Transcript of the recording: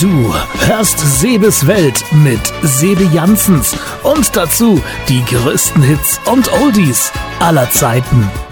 Du hörst Sebes Welt mit Sebe Janssens und dazu die größten Hits und Oldies aller Zeiten.